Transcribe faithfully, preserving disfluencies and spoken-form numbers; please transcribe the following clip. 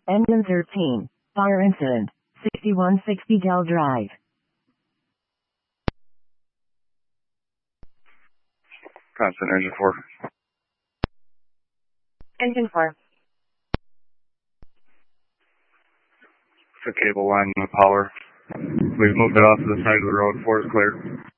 Engine thirteen. Fire incident. sixty-one sixty Dell Drive. Constant engine four. Engine four. The cable line in the power. We've moved it off to the side of the road. Four is clear.